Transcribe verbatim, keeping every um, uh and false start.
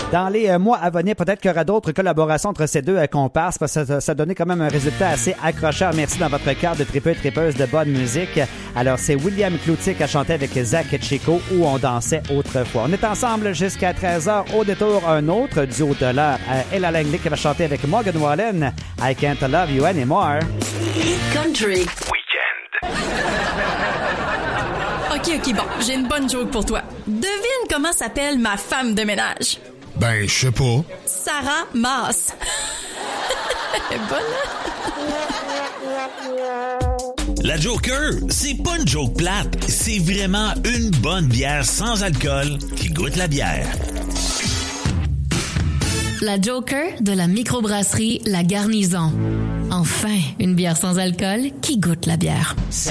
Dans les euh, mois à venir, peut-être qu'il y aura d'autres collaborations entre ces deux euh, comparses, parce que ça, ça donnait quand même un résultat assez accrocheur. Merci dans votre cœur de tripeux et tripeuses de bonne musique. Alors, c'est William Cloutier qui a chanté avec Zach et Chico où on dansait autrefois. On est ensemble jusqu'à treize heures. Au détour, un autre duo de l'heure, Ella Langley qui va chanter avec Morgan Wallen, I Can't Love You Anymore. Country Weekend. OK, OK, bon, j'ai une bonne joke pour toi. Devine comment s'appelle ma femme de ménage. Ben, je sais pas. Sarah Maas. Elle est bonne, hein? La Joker, c'est pas une joke plate, c'est vraiment une bonne bière sans alcool qui goûte la bière. La Joker de la microbrasserie La Garnison. Enfin, une bière sans alcool qui goûte la bière.